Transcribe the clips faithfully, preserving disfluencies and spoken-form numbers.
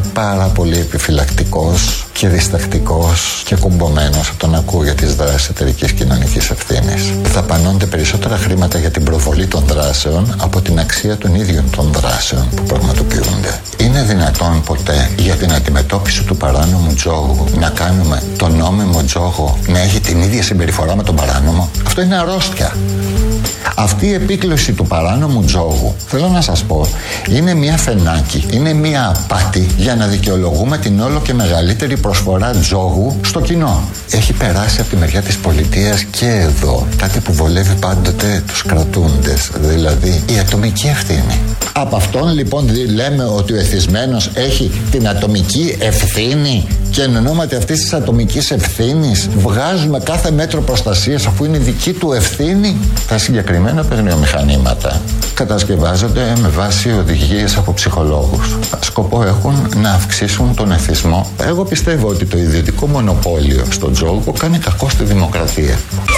είμαι πάρα πολύ επιφυλακτικός και διστακτικός και κουμπωμένος από τον ακούω για τις δράσεις εταιρικής κοινωνικής ευθύνης. Δαπανώνται περισσότερα χρήματα για την προβολή των δράσεων από την αξία των ίδιων των δράσεων που πραγματοποιούνται. Είναι δυνατόν ποτέ για την αντιμετώπιση του παράνομου τζόγου να κάνουμε τον νόμιμο τζόγο να έχει την ίδια συμπεριφορά με τον παράνομο? Αυτό είναι αρρώστια. Αυτή η επίκλωση του παράνομου τζόγου, θέλω να σας πω, είναι μια φενάκι, είναι μια απάτη για να δικαιολογούμε την όλο και μεγαλύτερη προσφορά τζόγου στο κοινό. Έχει περάσει από τη μεριά της πολιτείας και εδώ κάτι που βολεύει πάντοτε τους κρατούντες, δηλαδή η ατομική ευθύνη. Από αυτόν λοιπόν λέμε ότι ο εθισμένος έχει την ατομική ευθύνη και εν ονόματι αυτής της ατομικής ευθύνης βγάζουμε κάθε μέτρο προστασίας αφού είναι δική του ευθύνη. Τα συγκεκριμένα παιγνιομηχανήματα κατασκευάζονται με βάση οδηγίες από ψυχολόγους. Σκοπό έχουν να αυξήσουν τον εθισμό. Εγώ πιστεύω ότι το ιδιωτικό μονοπόλιο στον τζόγο κάνει κακό στη δημοκρατία.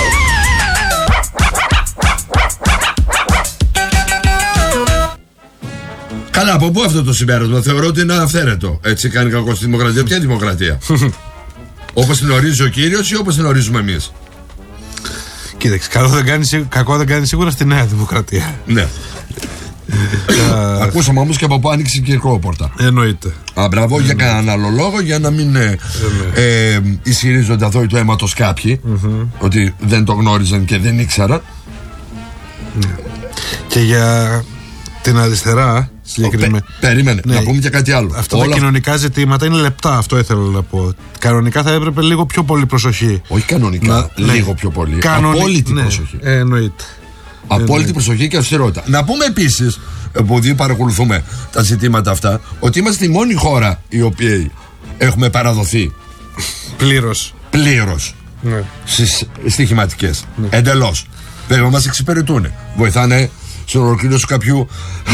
Καλά, από πού αυτό το συμπέρασμα? Θεωρώ ότι είναι αυθαίρετο. Έτσι κάνει κακό στη δημοκρατία. Ποια δημοκρατία? Όπως την ορίζει ο κύριος ή όπως την ορίζουμε εμείς? Κοίταξε, κακό δεν κάνει, κακό δεν κάνει σίγουρα στη Νέα Δημοκρατία. Ναι. Ακούσαμε όμως και από πού άνοιξε η Κυρκόπορτα. Εννοείται. Α, μπράβο, για κανέναν άλλο λόγο, για να μην ε, ε, ισχυρίζονται αθώοι του αίματος κάποιοι ότι δεν το γνώριζαν και δεν ήξεραν. Και για την αριστερά συγκεκριμένα. Πε, περίμενε, ναι, να πούμε και κάτι άλλο. Αυτά όλα τα κοινωνικά ζητήματα είναι λεπτά, αυτό ήθελα να πω. Κανονικά θα έπρεπε λίγο πιο πολύ προσοχή. Όχι κανονικά, να, λίγο ναι. πιο πολύ. Κανονι... Απόλυτη ναι, προσοχή. Ε, εννοείται. Απόλυτη εννοείται. προσοχή και αυστηρότητα. Να πούμε επίσης, επειδή παρακολουθούμε τα ζητήματα αυτά, ότι είμαστε η μόνη χώρα η οποία έχουμε παραδοθεί πλήρως. Πλήρως ναι. στις στοιχηματικές. Ναι. Εντελώς. Βέβαια μας εξυπηρετούν. Βοηθάνε στην ολοκλήρωση κάποιου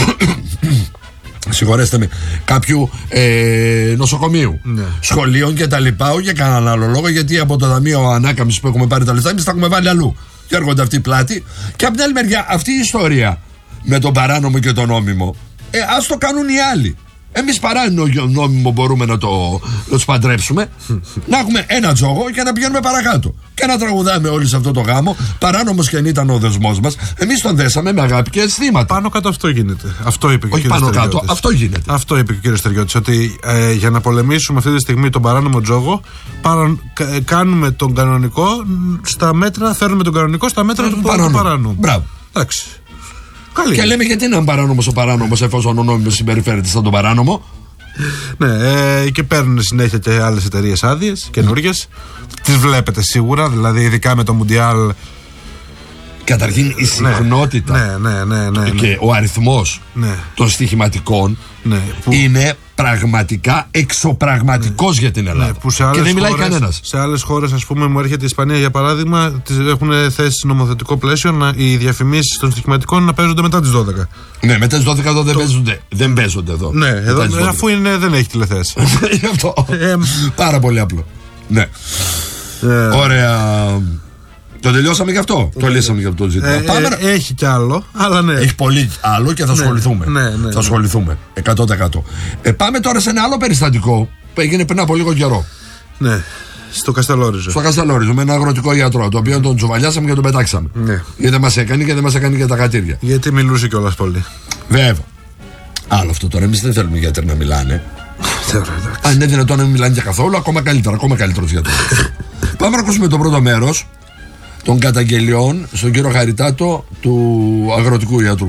συγχωρέστε με, κάποιου ε, νοσοκομείου, ναι. σχολείων και τα λοιπά, όχι για κανέναν άλλο λόγο, γιατί από το Ταμείο Ανάκαμψης που έχουμε πάρει τα λεφτά εμείς τα έχουμε βάλει αλλού και έρχονται αυτοί πλάτη. Και από την άλλη μεριά αυτή η ιστορία με τον παράνομο και τον νόμιμο, ε, ας το κάνουν οι άλλοι. Εμείς παράνομο νόμιμο μπορούμε να το να τους παντρέψουμε, να έχουμε ένα τζόγο και να πηγαίνουμε παρακάτω και να τραγουδάμε όλοι σε αυτό το γάμο. Παράνομος και αν ήταν ο δεσμός μας, εμείς τον δέσαμε με αγάπη και αισθήματα. Πάνω κάτω αυτό γίνεται. Αυτό είπε και Όχι ο κύριος πάνω κάτω, αυτό γίνεται. Αυτό είπε και ο κύριος Στεριώτης, ότι ε, για να πολεμήσουμε αυτή τη στιγμή τον παράνομο τζόγο, παρα, κα, κάνουμε τον κανονικό στα μέτρα, φέρνουμε τον κανονικό στα μέτρα του παράνομου. Μπράβο. Εντάξει. Καλή. Και λέμε γιατί είναι ο παράνομος ο παράνομος εφόσον ο νόμιμος συμπεριφέρεται σαν τον παράνομο. Ναι, ε, και παίρνουν συνέχεια και άλλες εταιρείες άδειες καινούργιες. Τις βλέπετε σίγουρα, δηλαδή ειδικά με το Μουντιάλ. Καταρχήν η συχνότητα ναι, ναι, ναι, ναι, ναι, και ναι. ο αριθμός ναι. των στοιχηματικών ναι, που... είναι πραγματικά εξωπραγματικός ναι. για την Ελλάδα. Ναι, που σε και δεν μιλάει χώρες, κανένας. Σε άλλες χώρες, ας πούμε, μου έρχεται η Ισπανία για παράδειγμα, τις έχουν θέσει νομοθετικό πλαίσιο να, οι διαφημίσεις των στοιχηματικών να παίζονται μετά τις δώδεκα. Ναι, μετά τις δώδεκα εδώ δεν, το... παίζονται, δεν παίζονται εδώ. Ναι, εδώ, αφού είναι, δεν έχει τηλεθέαση. Αυτό. Πάρα πολύ απλό. Ναι. Ε... Ωραία. Το τελειώσαμε γι' αυτό. Το λύσαμε για αυτό το ζήτημα. Ε, Πάμε... ε, έχει κι άλλο, αλλά ναι. Έχει πολύ άλλο και θα ναι, ασχοληθούμε. Ναι, ναι, ναι. Θα ασχοληθούμε. εκατό τοις εκατό. Ε, πάμε τώρα σε ένα άλλο περιστατικό που έγινε πριν από λίγο καιρό. Ναι. Στο Καστελόριζο. Στο Καστελόριζο, με ένα αγροτικό γιατρό, το οποίο τον τσουβαλιάσαμε και τον πετάξαμε. Ναι. Γιατί δεν μας έκανε και δεν μας έκανε και τα κατήρια. Γιατί μιλούσε κιόλας πολύ. Βέβαια. Άλλο αυτό τώρα. Εμείς δεν θέλουμε οι γιατροί να μιλάνε. Αν είναι δυνατόν να μην μιλάνε για καθόλου, ακόμα καλύτερα. Ακόμα καλύτερος γιατρός. Πάμε να ακούσουμε το πρώτο μέρος των καταγγελιών στον κύριο Χαριτάτο του αγροτικού ιατρού.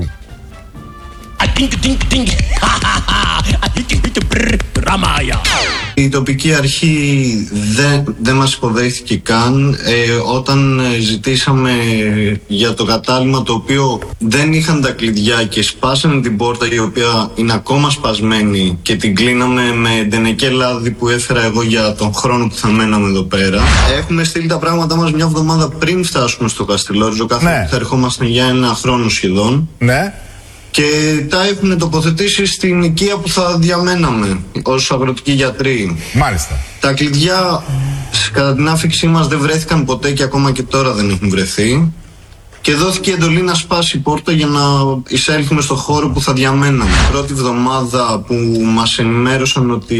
Η τοπική αρχή δεν, δεν μας υποδέχθηκε καν ε, όταν ζητήσαμε για το κατάλημα, το οποίο δεν είχαν τα κλειδιά και σπάσανε την πόρτα, η οποία είναι ακόμα σπασμένη, και την κλείναμε με ντενεκέ λάδι που έφερα εγώ για τον χρόνο που θα μέναμε εδώ πέρα. Έχουμε στείλει τα πράγματα μας μια εβδομάδα πριν φτάσουμε στο Καστελόριζο, καθώς ναι. θα ερχόμασταν για ένα χρόνο σχεδόν. Ναι. Και τα έχουν τοποθετήσει στην οικία που θα διαμέναμε ως αγροτικοί γιατροί. Μάλιστα. Τα κλειδιά κατά την άφηξή μας δεν βρέθηκαν ποτέ και ακόμα και τώρα δεν έχουν βρεθεί. Και δόθηκε εντολή να σπάσει η πόρτα για να εισέλθουμε στο χώρο που θα διαμέναμε. Πρώτη εβδομάδα που μας ενημέρωσαν ότι